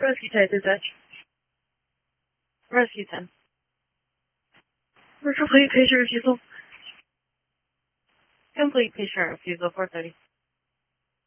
Rescue type dispatch. Rescue 10. Complete patient refusal. Complete patient refusal 430.